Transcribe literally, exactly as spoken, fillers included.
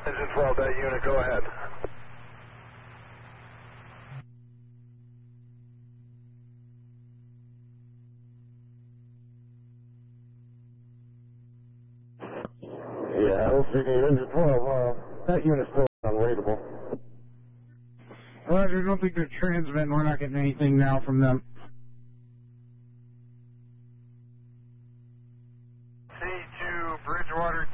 Engine twelve, that unit, go ahead. Yeah, O C D, Engine twelve, uh, that unit's still unreadable. Roger, I don't think they're transmitting. We're not getting anything now from them. C two, Bridgewater